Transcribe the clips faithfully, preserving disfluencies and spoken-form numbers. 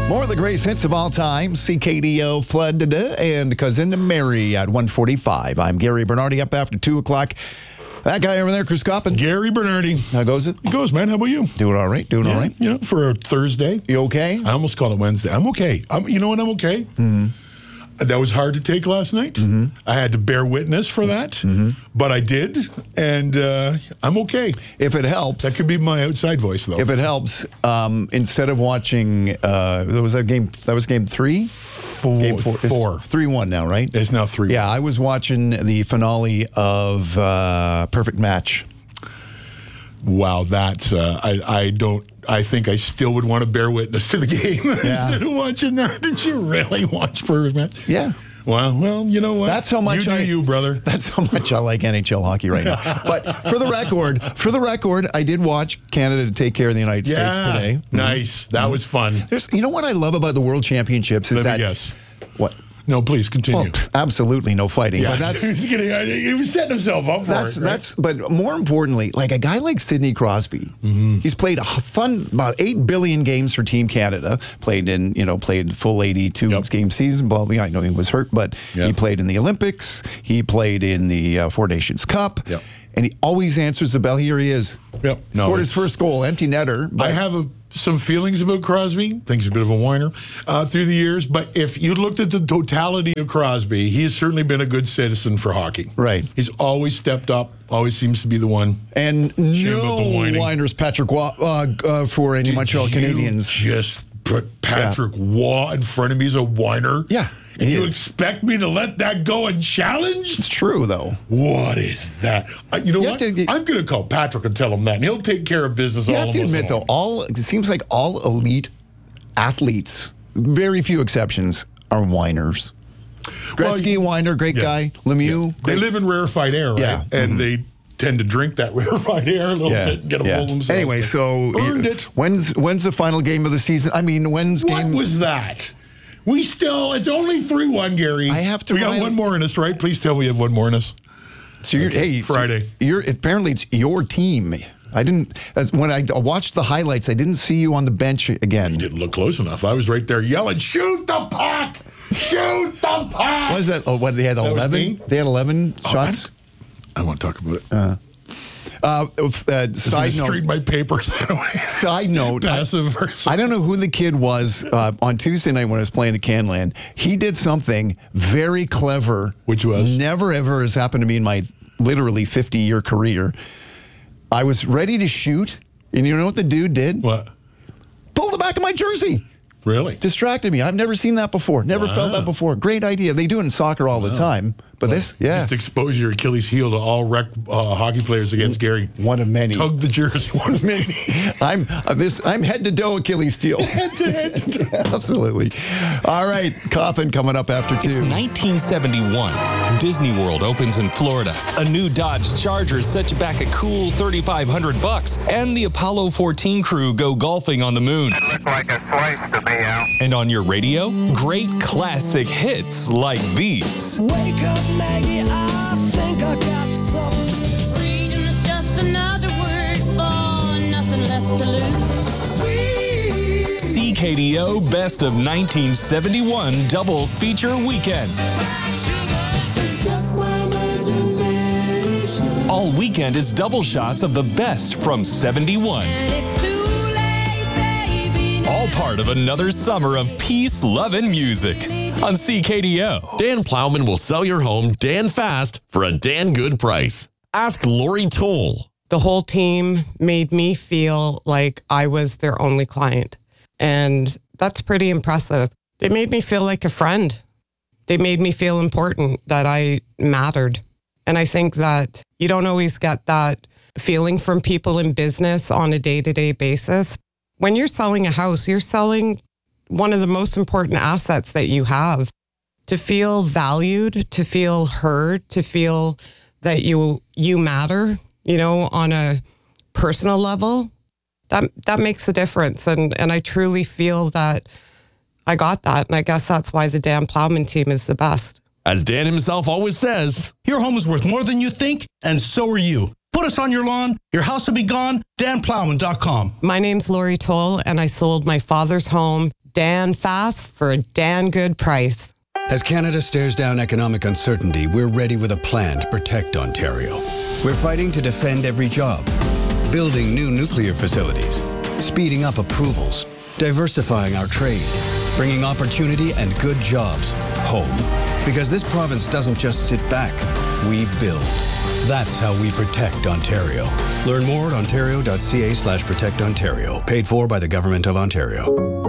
More of the greatest hits of all time. C K D O, Flood, and Cousin Mary at one forty-five. I'm Gary Bernardi, up after two o'clock. That guy over there, Chris Coppin. Gary Bernardi. How goes it? It goes, man. How about you? Doing all right. Doing yeah, all right. You know, for a Thursday. You okay? I almost call it Wednesday. I'm okay. I'm, you know what? I'm okay. Mm-hmm. That was hard to take last night. Mm-hmm. I had to bear witness for that, mm-hmm. but I did, and uh, I'm okay. If it helps. That could be my outside voice, though. If it helps, um, instead of watching, uh, was that game, that was game three? Four. Game four. four. three one now, right? It's now three one. Yeah, I was watching the finale of uh, Perfect Match. Wow, that's, uh, I, I don't, I think I still would want to bear witness to the game yeah. instead of watching that. Did you really watch Perfect Match? Yeah. Well, well, you know what? That's how much you I, do you, brother. That's how much I like N H L hockey right now. But for the record, for the record, I did watch Canada take care of the United yeah, States today. Nice. Mm-hmm. That mm-hmm. was fun. There's, you know what I love about the World Championships is Let that. Me guess. What? No, please continue. Well, absolutely no fighting. Yeah, but that's, he was getting, he was setting himself up for that's, it. Right? That's, but more importantly, like a guy like Sidney Crosby, mm-hmm. he's played a fun about eight billion games for Team Canada. Played in, you know, played full eighty-two yep. game season. Well, I know he was hurt, but yep. he played in the Olympics. He played in the uh, Four Nations Cup. Yep. And he always answers the bell. Here he is. Yep. No, Scored his first goal, empty netter. I have a, some feelings about Crosby. I think he's a bit of a whiner uh, through the years. But if you looked at the totality of Crosby, he has certainly been a good citizen for hockey. Right. He's always stepped up. Always seems to be the one. And no whiners, Patrick Waugh, uh, uh, for any Did Montreal Canadiens. Just put Patrick yeah. Waugh in front of me as a whiner. Yeah. And you is. expect me to let that go and challenge? It's true, though. What is that? Uh, you know you what? To, I'm going to call Patrick and tell him that, and he'll take care of business you all have to admit, though, all it seems like all elite athletes, very few exceptions, are whiners. Gretzky, well, whiner, great yeah, guy. Lemieux. Yeah. They live in rarefied air, right? Yeah. And mm-hmm. they tend to drink that rarefied air a little yeah. bit and get a yeah. full themselves. Anyway, so earned you, it. When's when's the final game of the season? I mean, when's what game? What was that? We still, it's only three one, Gary. I have to We got write, one more in us, right? Please tell me you have one more in us. So you're, okay. hey, Friday. So you're, apparently it's your team. I didn't, as when I watched the highlights, I didn't see you on the bench again. You didn't look close enough. I was right there yelling, shoot the puck! Shoot the puck! What was that? Oh, what, they had eleven? They had eleven oh, shots? I don't want to talk about it. Uh, Uh, uh, side note. Read my papers. Side note. Passive. I, I don't know who the kid was uh, on Tuesday night when I was playing at Canland. He did something very clever. Which was? Never ever has happened to me in my literally fifty-year career. I was ready to shoot, and you know what the dude did? What? Pulled the back of my jersey. Really? Distracted me. I've never seen that before. Never wow. felt that before. Great idea. They do it in soccer all wow. the time. But well, this, yeah. Just expose your Achilles heel to all rec uh, hockey players against Gary. One of many. Tug the jersey. One of many. I'm uh, this. I'm head to toe Achilles heel. Head to head. Absolutely. All right, Coffin coming up after two. It's nineteen seventy-one. Disney World opens in Florida. A new Dodge Charger sets you back a cool thirty-five hundred bucks, and the Apollo fourteen crew go golfing on the moon. It looked like a slice to me, Al. And on your radio, great classic hits like these. Wake up, Maggie, I think I got something. Freedom is just another word for nothing left to lose. Sweet. C K D O Best of nineteen seventy-one Double Feature Weekend. All weekend is double shots of the best from seventy-one. And it's too late, baby, now. All part of another summer of peace, love, and music on C K D O. Dan Plowman will sell your home Dan fast for a Dan good price. Ask Lori Toll. The whole team made me feel like I was their only client. And that's pretty impressive. They made me feel like a friend. They made me feel important, that I mattered. And I think that you don't always get that feeling from people in business on a day-to-day basis. When you're selling a house, you're selling one of the most important assets that you have. To feel valued, to feel heard, to feel that you you matter, you know, on a personal level, that that makes a difference. And and I truly feel that I got that. And I guess that's why the Dan Plowman team is the best. As Dan himself always says, your home is worth more than you think, and so are you. Put us on your lawn, your house will be gone, dan plowman dot com. My name's Lori Toll, and I sold my father's home, Dan fast for a Dan good price. As Canada stares down economic uncertainty, we're ready with a plan to protect Ontario. We're fighting to defend every job, building new nuclear facilities, speeding up approvals, diversifying our trade, bringing opportunity and good jobs home. Because this province doesn't just sit back, we build. That's how we protect Ontario. Learn more at ontario.ca slash protect Ontario. Paid for by the Government of Ontario.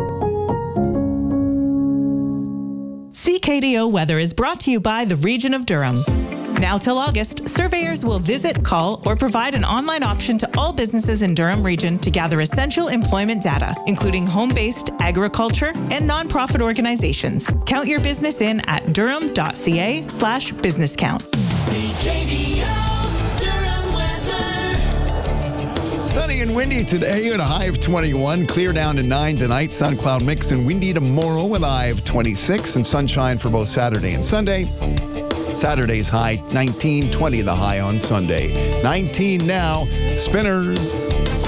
C K D O weather is brought to you by the Region of Durham. Now till August, surveyors will visit, call, or provide an online option to all businesses in Durham Region to gather essential employment data, including home-based, agriculture, and nonprofit organizations. Count your business in at durham.ca slash business count. C K D O Durham weather. Sunny and windy today with a high of twenty-one. Clear down to nine tonight. Sun cloud mix and windy tomorrow with a high of twenty-six. And sunshine for both Saturday and Sunday. Saturday's high nineteen, twenty the high on Sunday. nineteen now. Spinners.